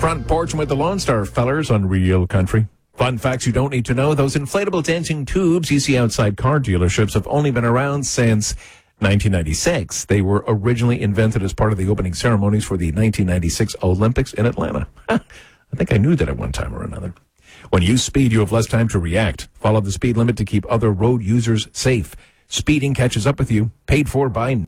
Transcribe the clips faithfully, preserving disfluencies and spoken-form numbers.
Front Porch with the Lone Star fellers on Real Country. Fun facts you don't need to know. Those inflatable dancing tubes you see outside car dealerships have only been around since nineteen ninety-six. They were originally invented as part of the opening ceremonies for the nineteen ninety-six Olympics in Atlanta. I think I knew that at one time or another. When you speed, you have less time to react. Follow the speed limit to keep other road users safe. Speeding catches up with you. Paid for by...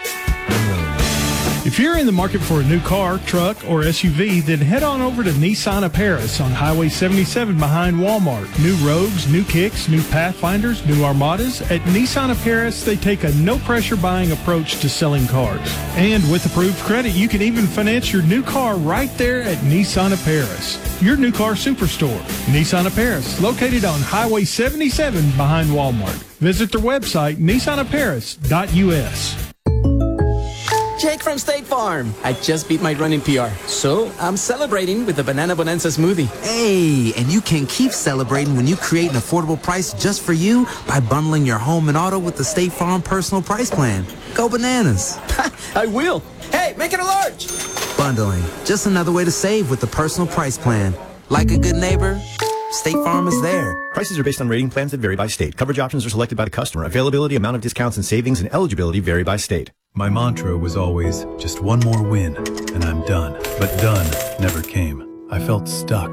If you're in the market for a new car, truck, or S U V, then head on over to Nissan of Paris on Highway seventy-seven behind Walmart. New Rogues, new Kicks, new Pathfinders, new Armadas. At Nissan of Paris, they take a no-pressure buying approach to selling cars. And with approved credit, you can even finance your new car right there at Nissan of Paris, your new car superstore. Nissan of Paris, located on Highway seventy-seven behind Walmart. Visit their website, nissan of paris dot u s. Jake from State Farm. I just beat my running P R, so I'm celebrating with the Banana Bonanza smoothie. Hey, and you can keep celebrating when you create an affordable price just for you by bundling your home and auto with the State Farm Personal Price Plan. Go bananas. I will. Hey, make it a large. Bundling, just another way to save with the Personal Price Plan. Like a good neighbor, State Farm is there. Prices are based on rating plans that vary by state. Coverage options are selected by the customer. Availability, amount of discounts and savings, and eligibility vary by state. My mantra was always, just one more win, and I'm done. But done never came. I felt stuck.